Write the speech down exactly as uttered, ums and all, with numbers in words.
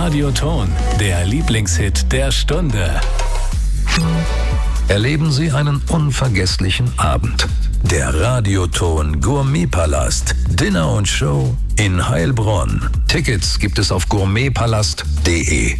Radioton, der Lieblingshit der Stunde. Erleben Sie einen unvergesslichen Abend. Der Radioton Gourmetpalast. Dinner und Show in Heilbronn. Tickets gibt es auf gourmetpalast punkt de.